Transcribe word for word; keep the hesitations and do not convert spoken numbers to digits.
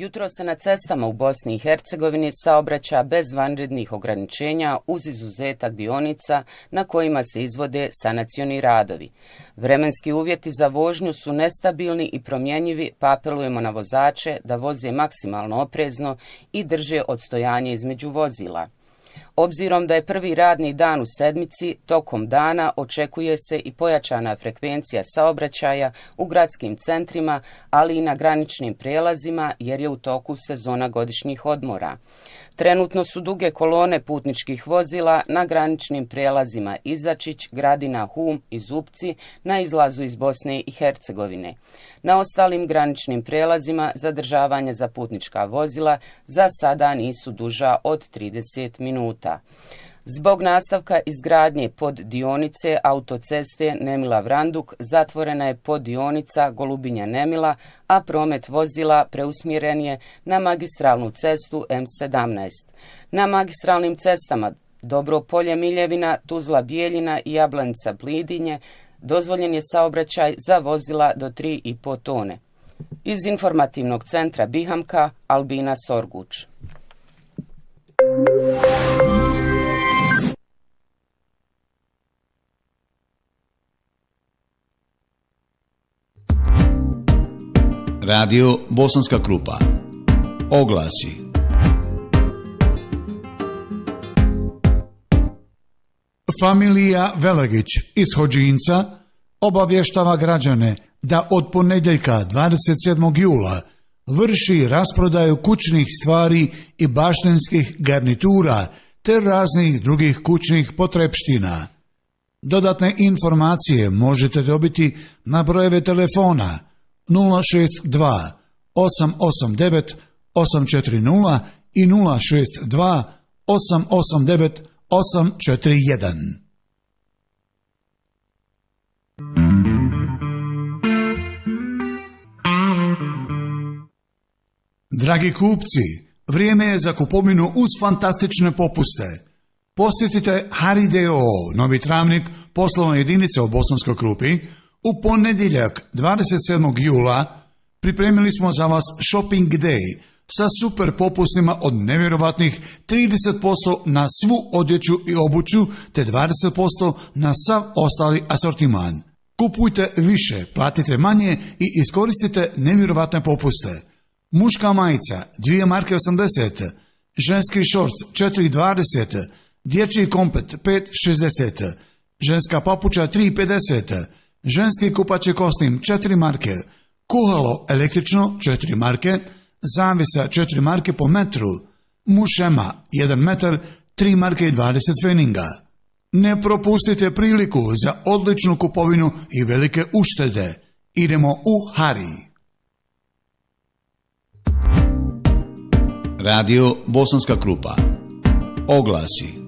Jutro se na cestama u Bosni i Hercegovini saobraća bez vanrednih ograničenja uz izuzetak dionica na kojima se izvode sanacioni radovi. Vremenski uvjeti za vožnju su nestabilni i promjenjivi, pa apelujemo na vozače da voze maksimalno oprezno i drže odstojanje između vozila. Obzirom da je prvi radni dan u sedmici, tokom dana očekuje se i pojačana frekvencija saobraćaja u gradskim centrima, ali i na graničnim prijelazima jer je u toku sezona godišnjih odmora. Trenutno su duge kolone putničkih vozila na graničnim prijelazima Izačić, Gradina, Hum i Zupci na izlazu iz Bosne i Hercegovine. Na ostalim graničnim prijelazima zadržavanje za putnička vozila za sada nisu duža od trideset minuta. Zbog nastavka izgradnje poddionice autoceste Nemila-Vranduk zatvorena je poddionica Golubinja-Nemila, a promet vozila preusmjeren je na magistralnu cestu M sedamnaest. Na magistralnim cestama Dobro Polje-Miljevina, Tuzla-Bijeljina i Jablanica-Blidinje dozvoljen je saobraćaj za vozila do tri i po tone. Iz informativnog centra Bihamka, Albina Sorguč. Radio Bosanska Krupa. Oglasi. Familija Velagić iz Hodžinca obavještava građane da od ponedjeljka dvadeset sedmog jula vrši rasprodaju kućnih stvari i baštenskih garnitura te raznih drugih kućnih potrepština. Dodatne informacije možete dobiti na brojeve telefona nula šest dva osam osam devet osam četiri nula i nula šest dva osam osam devet osam četiri jedan. Dragi kupci, vrijeme je za kupovinu uz fantastične popuste. Posjetite Hari d o o, Novi Travnik, poslovna jedinica u Bosanskoj Krupi. U ponedjeljak dvadeset sedmog jula pripremili smo za vas Shopping Day sa super popustima od nevjerovatnih trideset posto na svu odjeću i obuću te dvadeset posto na sav ostali asortiman. Kupujte više, platite manje i iskoristite nevjerovatne popuste. Muška majica dvije marke osamdeset, ženski šorc četiri dvadeset, dječji komplet pet šezdeset, ženska papuča tri pedeset, ženski kupaći kostim četiri marke, kuhalo električno četiri marke, zavisa četiri marke po metru, mušema jedan metar, tri marke i dvadeset feninga. Ne propustite priliku za odličnu kupovinu i velike uštede. Idemo u Hari. Radio Bosanska Krupa. Oglasi.